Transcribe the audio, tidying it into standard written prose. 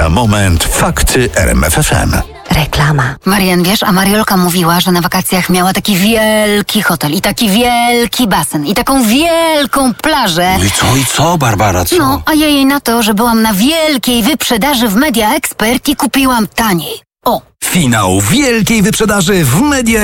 Za moment fakty RMF FM. Reklama. Marian, wiesz, a Mariolka mówiła, że na wakacjach miała taki wielki hotel i taki wielki basen i taką wielką plażę. No i co, Barbara, co? No, a ja jej na to, że byłam na wielkiej wyprzedaży w Media Expert i kupiłam taniej. O! Finał wielkiej wyprzedaży w Media